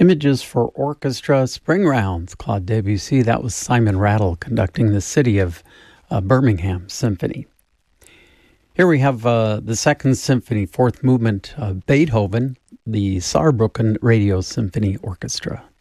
Images for Orchestra, Spring Rounds, Claude Debussy. That was Simon Rattle conducting the City of Birmingham Symphony. Here we have the Second Symphony, fourth movement of Beethoven, the Saarbrücken Radio Symphony Orchestra.